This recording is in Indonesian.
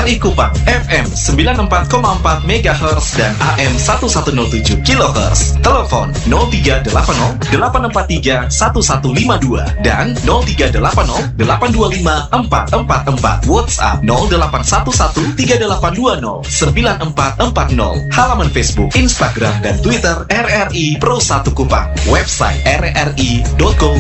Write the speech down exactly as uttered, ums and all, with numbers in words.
R I Kupang F M sembilan puluh empat koma empat megahertz dan A M seribu nol tujuh kilohertz. Telepon nol tiga delapan nol delapan empat tiga satu satu lima dua dan nol tiga delapan nol delapan dua lima empat empat empat. WhatsApp nol delapan satu satu tiga delapan dua nol sembilan empat empat nol. Halaman Facebook, Instagram, dan Twitter R R I Pro satu Kupang. Website r r i dot co